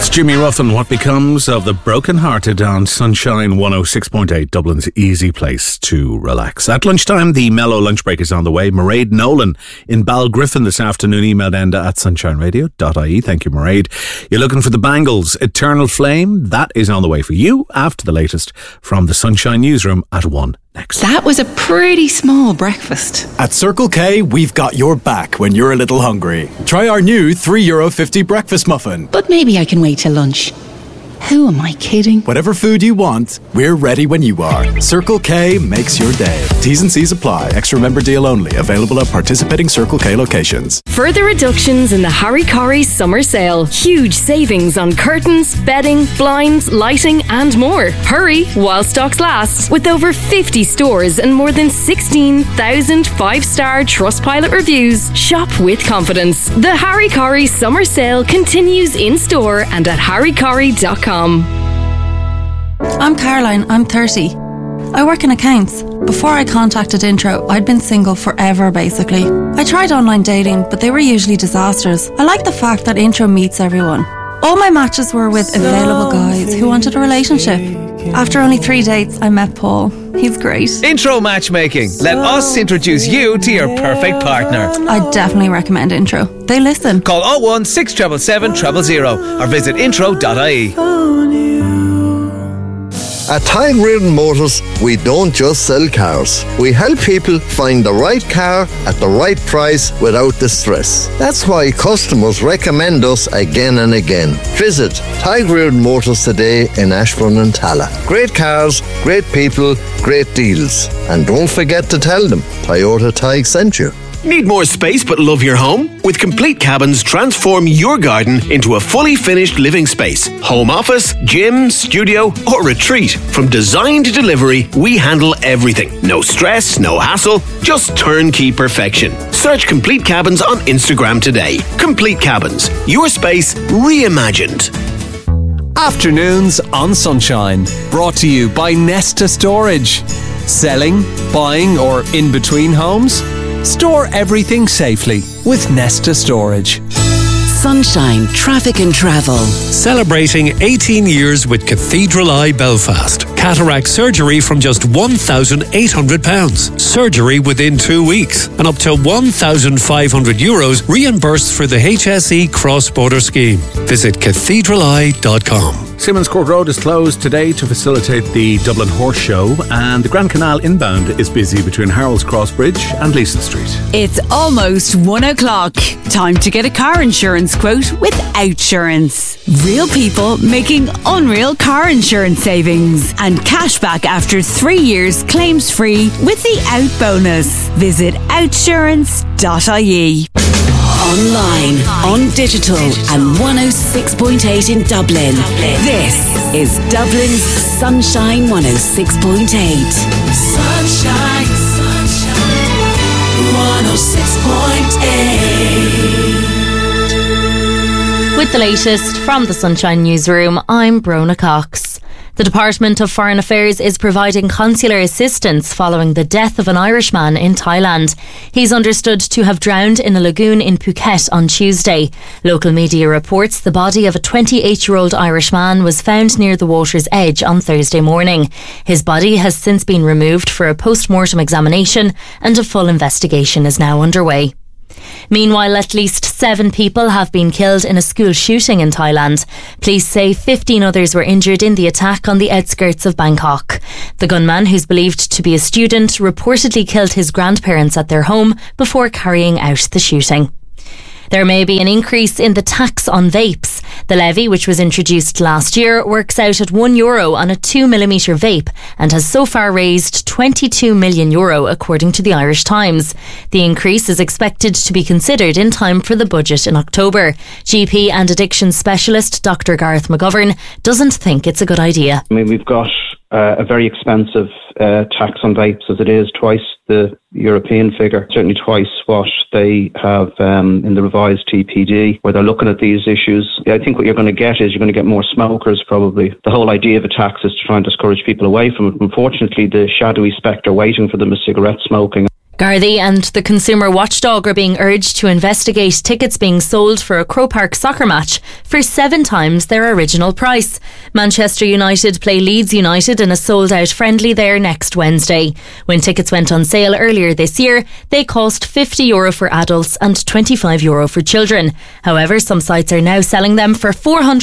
That's Jimmy Ruffin, What Becomes of the Broken-Hearted on Sunshine 106.8, Dublin's easy place to relax. At lunchtime, the mellow lunch break is on the way. Mairead Nolan in Balgriffin this afternoon, emailed Enda at sunshineradio.ie. Thank you, Mairead. You're looking for the Bangles Eternal Flame? That is on the way for you after the latest from the Sunshine Newsroom at 1 next. That was a pretty small breakfast. At Circle K, we've got your back when you're a little hungry. Try our new €3.50 breakfast muffin. But maybe I can wait till lunch. Who am I kidding? Whatever food you want, we're ready when you are. Circle K makes your day. T's and C's apply. Extra member deal only. Available at participating Circle K locations. Further reductions in the Harry Corrie summer sale. Huge savings on curtains, bedding, blinds, lighting and more. Hurry while stocks last. With over 50 stores and more than 16,000 5-star Trustpilot reviews. Shop with confidence. The Harry Corrie summer sale continues in store and at harrycorrie.com. I'm Caroline, I'm 30. I work in accounts. Before I contacted Intro, I'd been single forever basically. I tried online dating, but they were usually disasters. I like the fact that Intro meets everyone. All my matches were with available guys who wanted a relationship. After only 3 dates, I met Paul. He's great. Intro Matchmaking. Let us introduce you to your perfect partner. I definitely recommend Intro. They listen. Call 01 677 000 or visit intro.ie. At Tyne Reardon Motors, we don't just sell cars. We help people find the right car at the right price without the stress. That's why customers recommend us again and again. Visit Tyne Reardon Motors today in Ashbourne and Tala. Great cars, great people, great deals. And don't forget to tell them Toyota Tig sent you. Need more space but love your home? With Complete Cabins, transform your garden into a fully finished living space. Home office, gym, studio or retreat. From design to delivery, we handle everything. No stress, no hassle, just turnkey perfection. Search Complete Cabins on Instagram today. Complete Cabins, your space reimagined. Afternoons on Sunshine, brought to you by Nesta Storage. Selling, buying or in between homes? Store everything safely with Nesta Storage. Sunshine Traffic and Travel. Celebrating 18 years with Cathedral Eye Belfast. Cataract surgery from just £1,800. Surgery within 2 weeks. And up to €1,500 reimbursed for the HSE cross-border scheme. Visit cathedraleye.com. Simmons Court Road is closed today to facilitate the Dublin Horse Show, and the Grand Canal inbound is busy between Harold's Cross Bridge and Leeson Street. It's almost 1 o'clock. Time to get a car insurance quote with Outsurance. Real people making unreal car insurance savings and cashback after 3 years claims free with the Out bonus. Visit outsurance.ie. Online, on digital and 106.8 in Dublin. This is Dublin's Sunshine 106.8. Sunshine, sunshine, 106.8. With the latest from the Sunshine Newsroom, I'm Brona Cox. The Department of Foreign Affairs is providing consular assistance following the death of an Irishman in Thailand. He's understood to have drowned in a lagoon in Phuket on Tuesday. Local media reports the body of a 28-year-old Irishman was found near the water's edge on Thursday morning. His body has since been removed for a post-mortem examination and a full investigation is now underway. Meanwhile, at least 7 people have been killed in a school shooting in Thailand. Police say 15 others were injured in the attack on the outskirts of Bangkok. The gunman, who's believed to be a student, reportedly killed his grandparents at their home before carrying out the shooting. There may be an increase in the tax on vapes. The levy, which was introduced last year, works out at €1 on a 2mm vape and has so far raised €22 million, according to the Irish Times. The increase is expected to be considered in time for the budget in October. GP and addiction specialist Dr. Gareth McGovern doesn't think it's a good idea. I mean, we've got a very expensive tax on vapes as it is, twice the European figure, certainly twice what they have in the revised TPD, where they're looking at these issues. I think what you're going to get is you're going to get more smokers probably. The whole idea of a tax is to try and discourage people away from it. Unfortunately, the shadowy spectre waiting for them is cigarette smoking. Gardaí and the Consumer Watchdog are being urged to investigate tickets being sold for a Croke Park soccer match for 7 times their original price. Manchester United play Leeds United in a sold-out friendly there next Wednesday. When tickets went on sale earlier this year, they cost €50 for adults and €25 for children. However, some sites are now selling them for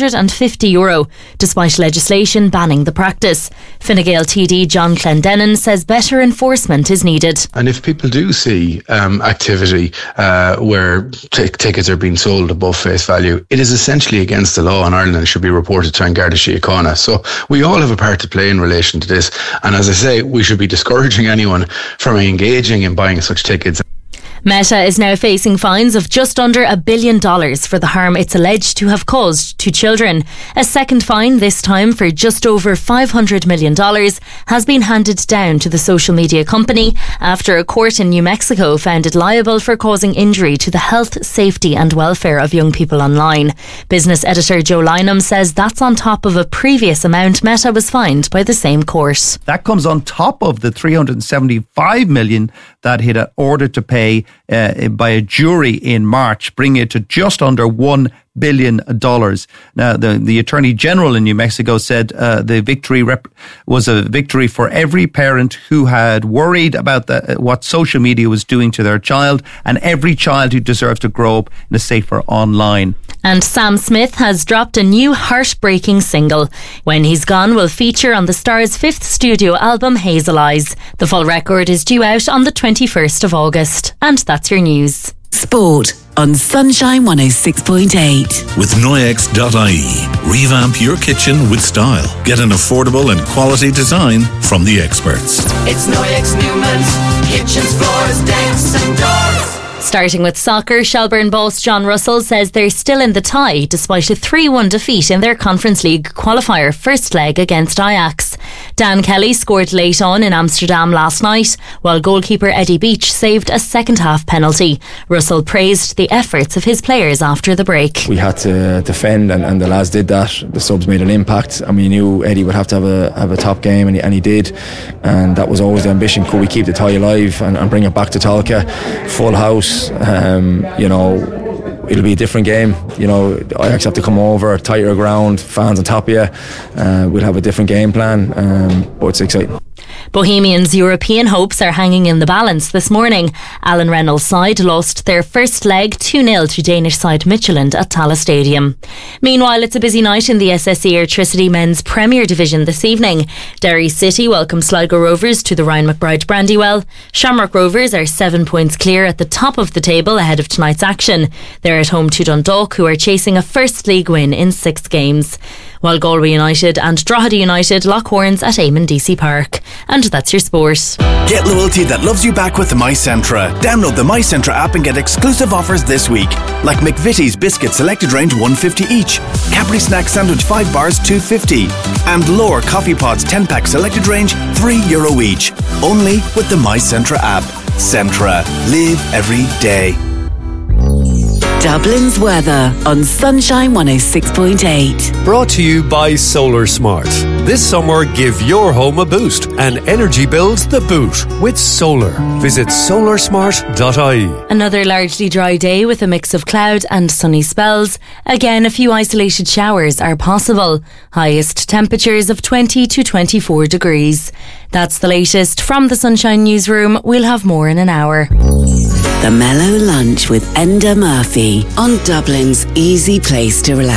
€450, despite legislation banning the practice. Fine Gael TD John Clendenin says better enforcement is needed. And if people do see activity where tickets are being sold above face value, it is essentially against the law in Ireland and should be reported to An Garda Síochána. So we all have a part to play in relation to this. And as I say, we should be discouraging anyone from engaging in buying such tickets. Meta is now facing fines of just under $1 billion for the harm it's alleged to have caused to children. A second fine, this time for just over $500 million, has been handed down to the social media company after a court in New Mexico found it liable for causing injury to the health, safety and welfare of young people online. Business editor Joe Lynham says that's on top of a previous amount Meta was fined by the same court. That comes on top of the $375 million that he'd ordered to pay by a jury in March, bringing it to just under $1 billion. Now, the Attorney General in New Mexico said the victory was a victory for every parent who had worried about what social media was doing to their child, and every child who deserves to grow up in a safer online. And Sam Smith has dropped a new heartbreaking single. When He's Gone will feature on the star's 5th studio album, Hazel Eyes. The full record is due out on the 21st of August. And that's your news. Sport on Sunshine 106.8. With Noyex.ie. Revamp your kitchen with style. Get an affordable and quality design from the experts. It's Noyex Newman's Kitchens, Floors, Decks and Doors. Starting with soccer, Shelbourne boss John Russell says they're still in the tie despite a 3-1 defeat in their Conference League qualifier first leg against Ajax. Dan Kelly scored late on in Amsterdam last night, while goalkeeper Eddie Beach saved a second-half penalty. Russell praised the efforts of his players after the break. We had to defend and the lads did that. The subs made an impact and we knew Eddie would have to have a top game and he did, and that was always the ambition. Could we keep the tie alive and bring it back to Tolka? Full house. It'll be a different game. Ajax have to come over, tighter ground, fans on top of you. We'll have a different game plan, but it's exciting. Bohemians' European hopes are hanging in the balance this morning. Alan Reynolds' side lost their first leg 2-0 to Danish side Midtjylland at Tala Stadium. Meanwhile, it's a busy night in the SSE Airtricity Men's Premier Division this evening. Derry City welcome Sligo Rovers to the Ryan McBride Brandywell. Shamrock Rovers are 7 points clear at the top of the table ahead of tonight's action. They're at home to Dundalk, who are chasing a first league win in 6 games. While Galway United and Drogheda United lock horns at Eamon DC Park. And that's your sport. Get loyalty that loves you back with MyCentra. Download the MyCentra app and get exclusive offers this week. Like McVitie's Biscuit Selected Range $1.50 each. Cadbury Snack Sandwich 5 bars $2.50. And Lore Coffee Pods 10-pack Selected Range €3 each. Only with the MyCentra app. Centra. Live every day. Dublin's weather on Sunshine 106.8. Brought to you by Solar Smart. This summer, give your home a boost and energy bills the boot with solar. Visit solarsmart.ie. Another largely dry day with a mix of cloud and sunny spells. Again, a few isolated showers are possible. Highest temperatures of 20 to 24 degrees. That's the latest from the Sunshine Newsroom. We'll have more in an hour. The Mellow Lunch with Enda Murphy on Dublin's easy place to relax.